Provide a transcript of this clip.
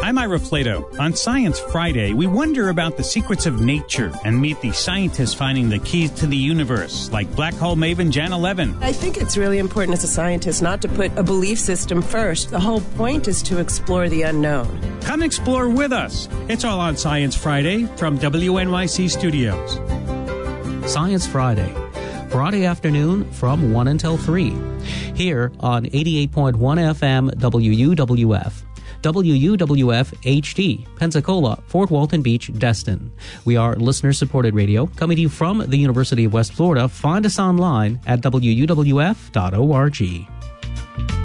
I'm Ira Flato. On Science Friday, we wonder about the secrets of nature and meet the scientists finding the keys to the universe, like black hole maven Janna Levin. I think it's really important as a scientist not to put a belief system first. The whole point is to explore the unknown. Come explore with us. It's all on Science Friday from WNYC Studios. Science Friday, Friday afternoon from 1 until 3, here on 88.1 FM WUWF. WUWF HD, Pensacola, Fort Walton Beach, Destin. We are listener-supported radio, coming to you from the University of West Florida. Find us online at wuwf.org.